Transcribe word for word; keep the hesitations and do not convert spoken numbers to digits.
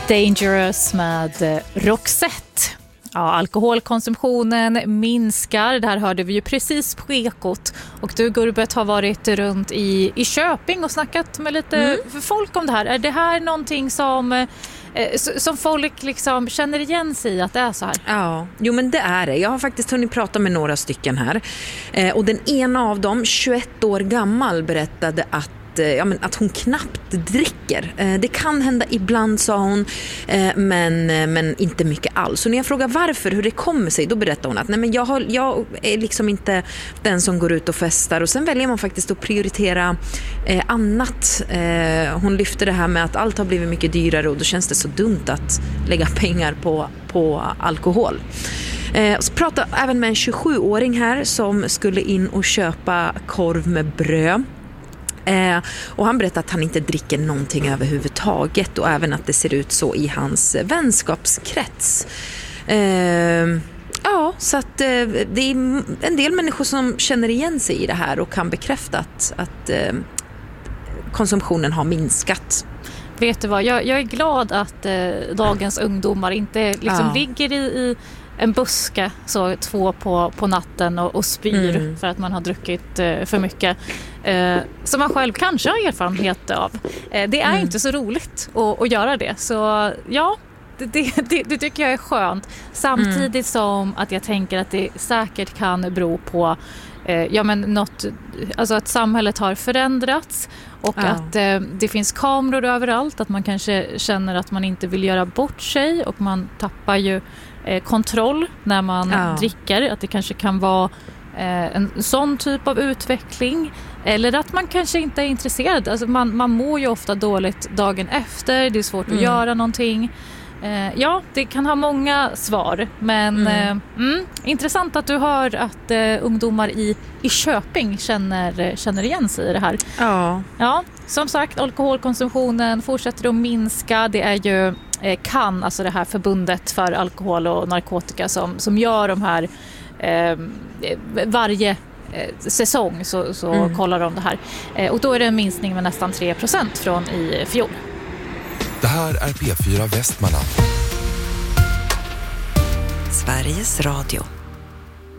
Dangerous med Roxette. Ja, alkoholkonsumtionen minskar. Det här hörde vi ju precis på Ekot. Och du, Gurbet, har varit runt i, i Köping och snackat med lite mm. folk om det här. Är det här någonting som, eh, som folk liksom känner igen sig i att det är så här? Ja, jo men det är det. Jag har faktiskt hunnit prata med några stycken här. Eh, och den ena av dem, tjugoett år gammal, berättade att Ja, men att hon knappt dricker. Det kan hända ibland, sa hon, men, men inte mycket alls. Så när jag frågar varför, hur det kommer sig, då berättar hon att nej, men jag, har, jag är liksom inte den som går ut och festar. Och sen väljer man faktiskt att prioritera eh, annat. Eh, hon lyfter det här med att allt har blivit mycket dyrare och då känns det så dumt att lägga pengar på, på alkohol. Eh, så pratar även med en tjugosjuåring här som skulle in och köpa korv med bröd. Eh, och han berättar att han inte dricker någonting överhuvudtaget och även att det ser ut så i hans vänskapskrets. Eh, ja, så att eh, det är en del människor som känner igen sig i det här och kan bekräfta att, att eh, konsumtionen har minskat. Vet du vad, jag, jag är glad att eh, dagens ungdomar inte liksom ja. ligger i... i en buske så två på, på natten och, och spyr mm. för att man har druckit eh, för mycket eh, som man själv kanske har erfarenhet av. Eh, det är mm. inte så roligt att, att göra det. Så ja, det, det, det tycker jag är skönt. Samtidigt mm. som att jag tänker att det säkert kan bero på eh, ja, men något, alltså att samhället har förändrats och ja. att eh, det finns kameror överallt. Att man kanske känner att man inte vill göra bort sig och man tappar ju kontroll när man ja. dricker, att det kanske kan vara eh, en sån typ av utveckling eller att man kanske inte är intresserad. Alltså man, man mår ju ofta dåligt dagen efter, det är svårt mm. att göra någonting. Eh, ja, det kan ha många svar, men mm. Eh, mm, intressant att du hör att eh, ungdomar i, i Köping känner, känner igen sig i det här. Ja. Ja, som sagt, alkoholkonsumtionen fortsätter att minska. Det är ju eh, kan, alltså det här förbundet för alkohol och narkotika som, som gör de här eh, varje eh, säsong så, så mm. kollar de det här. Eh, och då är det en minskning med nästan tre procent från i fjol. Det här är P fyra Västmanland. Sveriges Radio.